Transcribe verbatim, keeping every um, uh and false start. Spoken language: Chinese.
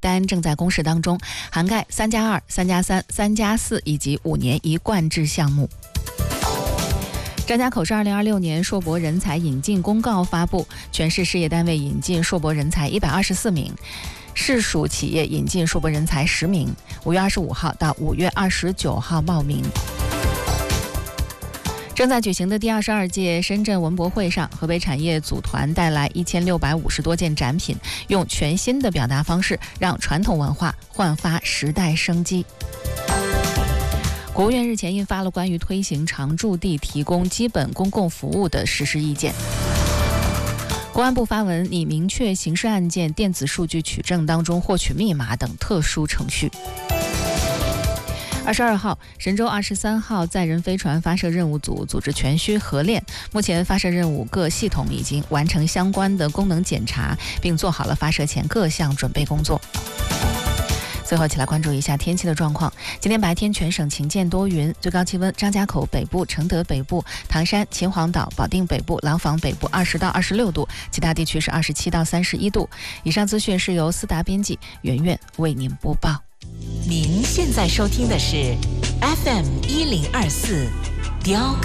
单正在公示当中，涵盖三加二、三加三、三加四以及五年一贯制项目。张家口市二零二六年硕博人才引进公告发布，全市事业单位引进硕博人才一百二十四名，市属企业引进硕博人才十名，五月二十五号到五月二十九号报名。正在举行的第二十二届深圳文博会上，河北产业组团带来一千六百五十多件展品，用全新的表达方式，让传统文化焕发时代生机。国务院日前印发了关于推行常住地提供基本公共服务的实施意见。公安部发文拟明确刑事案件电子数据取证当中获取密码等特殊程序。二十二号，神舟二十三号载人飞船发射任务组组织全需合练，目前发射任务各系统已经完成相关的功能检查，并做好了发射前各项准备工作。最后一起来关注一下天气的状况。今天白天全省晴间多云，最高气温张家口北部、承德北部、唐山、秦皇岛、保定北部、廊坊北部二十到二十六度，其他地区是二十七到三十一度。以上资讯是由思达编辑，圆圆为您播报。 您现在收听的是 F M 一零二四，雕